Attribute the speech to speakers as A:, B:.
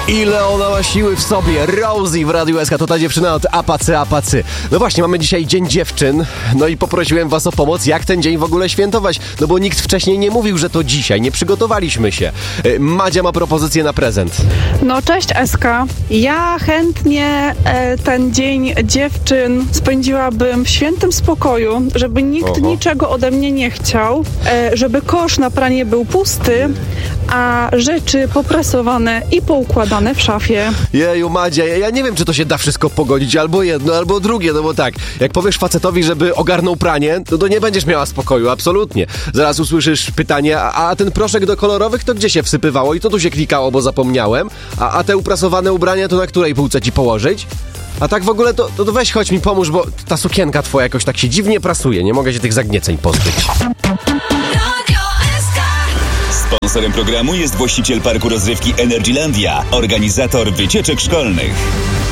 A: Ile ona ma siły w sobie. Rosie w Radiu SK, to ta dziewczyna od Apacy. No właśnie, mamy dzisiaj Dzień Dziewczyn. No i poprosiłem was o pomoc, jak ten dzień w ogóle świętować. No bo nikt wcześniej nie mówił, że to dzisiaj. Nie przygotowaliśmy się. Madzia ma propozycję na prezent.
B: No cześć SK. Ja chętnie ten Dzień Dziewczyn spędziłabym w świętym spokoju, żeby nikt niczego ode mnie nie chciał, żeby kosz na pranie był pusty, a rzeczy poprasowane i poukładane w szafie.
A: Jeju, Madzia, ja nie wiem, czy to się da wszystko pogodzić, albo jedno, albo drugie, no bo tak, jak powiesz facetowi, żeby ogarnął pranie, to nie będziesz miała spokoju, absolutnie. Zaraz usłyszysz pytanie, a ten proszek do kolorowych to gdzie się wsypywało i to tu się klikało, bo zapomniałem, a te uprasowane ubrania to na której półce ci położyć? A tak w ogóle to weź, chodź mi pomóż, bo ta sukienka twoja jakoś tak się dziwnie prasuje, nie mogę się tych zagnieceń pozbyć.
C: Sponsorem programu jest właściciel parku rozrywki Energylandia, organizator wycieczek szkolnych.